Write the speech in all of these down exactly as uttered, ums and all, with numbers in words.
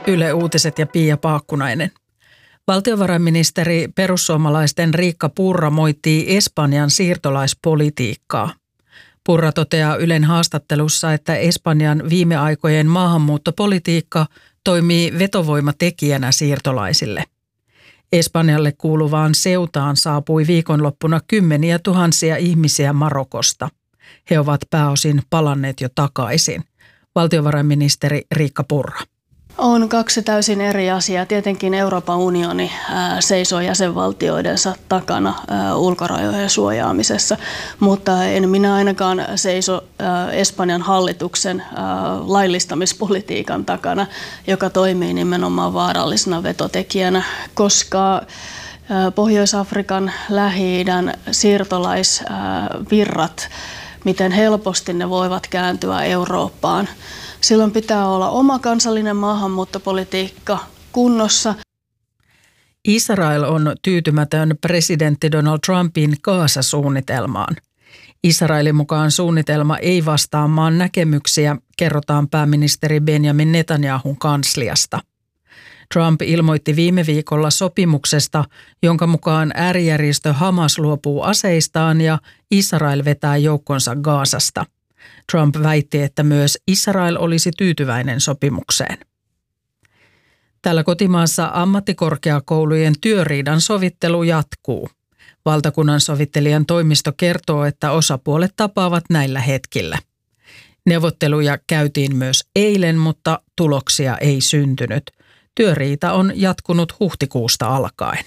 Yle Uutiset ja Pia Paakkunainen. Valtiovarainministeri perussuomalaisten Riikka Purra moittii Espanjan siirtolaispolitiikkaa. Purra toteaa Ylen haastattelussa, että Espanjan viime aikojen maahanmuuttopolitiikka toimii vetovoimatekijänä siirtolaisille. Espanjalle kuuluvaan Ceutaan saapui viikonloppuna kymmeniä tuhansia ihmisiä Marokosta. He ovat pääosin palanneet jo takaisin. Valtiovarainministeri Riikka Purra. On kaksi täysin eri asiaa. Tietenkin Euroopan unioni ää, seisoo jäsenvaltioidensa takana ää, ulkorajojen suojaamisessa, mutta en minä ainakaan seiso ää, Espanjan hallituksen ää, laillistamispolitiikan takana, joka toimii nimenomaan vaarallisena vetotekijänä, koska ää, Pohjois-Afrikan, Lähi-idän siirtolaisvirrat, miten helposti ne voivat kääntyä Eurooppaan. Silloin pitää olla oma kansallinen maahanmuuttopolitiikka kunnossa. Israel on tyytymätön presidentti Donald Trumpin Gaza-suunnitelmaan. Israelin mukaan suunnitelma ei vastaa maan näkemyksiä, kerrotaan pääministeri Benjamin Netanyahun kansliasta. Trump ilmoitti viime viikolla sopimuksesta, jonka mukaan äärijärjestö Hamas luopuu aseistaan ja Israel vetää joukkonsa Gazasta. Trump väitti, että myös Israel olisi tyytyväinen sopimukseen. Täällä kotimaassa ammattikorkeakoulujen työriidan sovittelu jatkuu. Valtakunnan sovittelijan toimisto kertoo, että osapuolet tapaavat näillä hetkillä. Neuvotteluja käytiin myös eilen, mutta tuloksia ei syntynyt. Työriita on jatkunut huhtikuusta alkaen.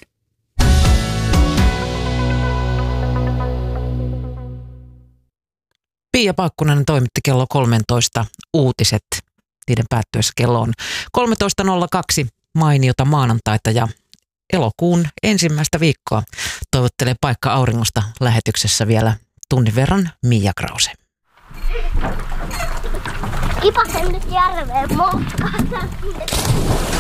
Pia Paakkunainen toimitti kello kolmetoista uutiset. Niiden päättyessä kello on kolmetoista nolla kaksi mainiota maanantaita ja elokuun ensimmäistä viikkoa toivottelee Paikka auringosta lähetyksessä vielä tunnin verran Mia Krause. Kipasen nyt järveen moukkaan.